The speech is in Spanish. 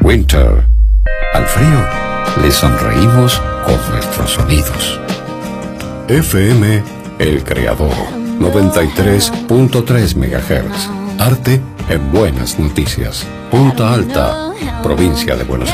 Winter. Al frío le sonreímos con nuestros sonidos. FM El Creador, 93.3 MHz. Arte en buenas noticias. Punta Alta, provincia de Buenos